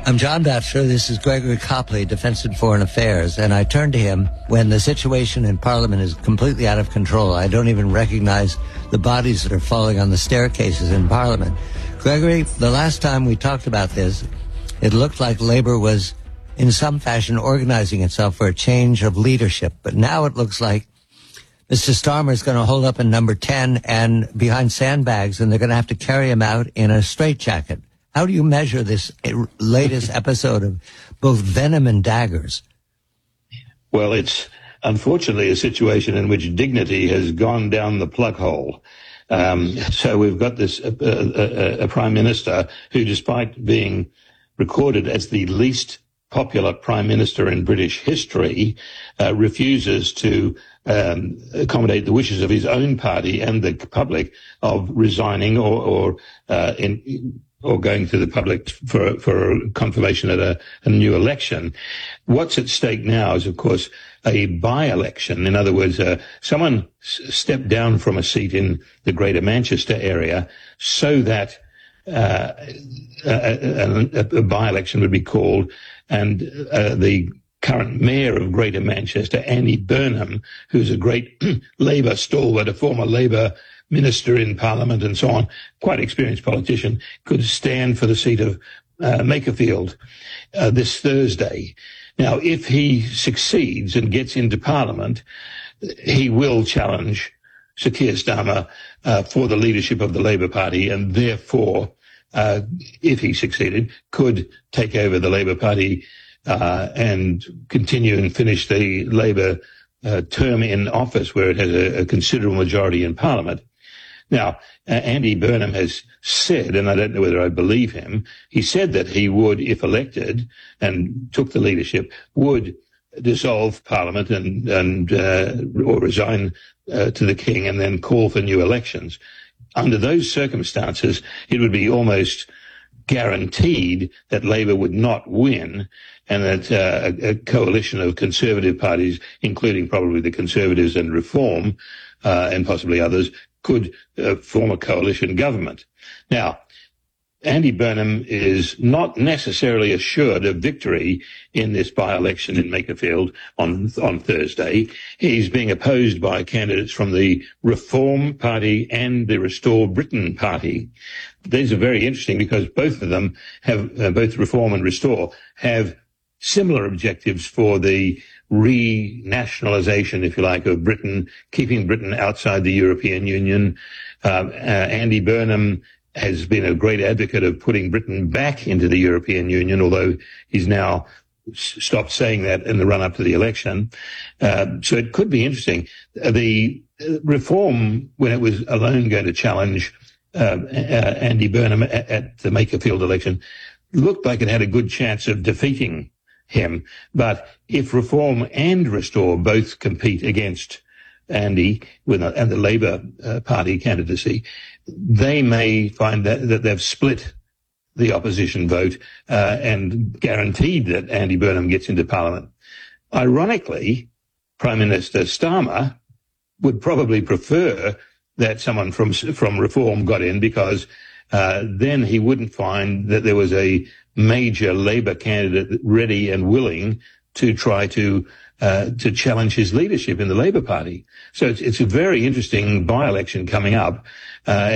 I'm John Batchelor. This is Gregory Copley, Defense and Foreign Affairs, and I turn to him when the situation in Parliament is completely out of control. I don't even recognize the bodies that are falling on the staircases in Parliament. Gregory, the last time we talked about this, it looked like Labour was in some fashion organizing itself for a change of leadership, but now it looks like Mr. Starmer is going to hold up in number 10 and behind sandbags, and they're going to have to carry him out in a straitjacket. How do you measure this latest episode of both venom and daggers? Well, it's unfortunately a situation in which dignity has gone down the plug hole. So we've got this a prime minister who, despite being recorded as the least popular prime minister in British history, refuses to accommodate the wishes of his own party and the public of resigning or going to the public for confirmation at a new election. What's at stake now is, of course, a by-election. In other words, someone stepped down from a seat in the Greater Manchester area so that a by-election would be called, and the current mayor of Greater Manchester, Andy Burnham, who's a great Labour stalwart, a former Labour minister in Parliament and so on, quite experienced politician, could stand for the seat of Makerfield this Thursday. Now, if he succeeds and gets into Parliament, he will challenge Sir Keir Starmer for the leadership of the Labour Party, and therefore, if he succeeded, could take over the Labour Party and continue and finish the Labour term in office, where it has a considerable majority in Parliament. Now, Andy Burnham has said, and I don't know whether I believe him, he said that he would, if elected and took the leadership, would dissolve Parliament or resign to the King and then call for new elections. Under those circumstances, it would be almost guaranteed that Labour would not win, and that a coalition of Conservative parties, including probably the Conservatives and Reform, and possibly others, could form a coalition government. Now, Andy Burnham is not necessarily assured of victory in this by-election in Makerfield on Thursday. He's being opposed by candidates from the Reform Party and the Restore Britain Party. These are very interesting because both of them have, both Reform and Restore, have similar objectives for the renationalisation, if you like, of Britain, keeping Britain outside the European Union. Andy Burnham has been a great advocate of putting Britain back into the European Union, although he's now stopped saying that in the run-up to the election. So it could be interesting. The Reform, when it was alone going to challenge Andy Burnham at the Makerfield election, looked like it had a good chance of defeating him. But if Reform and Restore both compete against Andy and the Labour Party candidacy, they may find that they've split the opposition vote and guaranteed that Andy Burnham gets into Parliament. Ironically, Prime Minister Starmer would probably prefer that someone from Reform got in, because then he wouldn't find that there was a major Labour candidate ready and willing to try to challenge his leadership in the Labour Party. So it's a very interesting by-election coming up.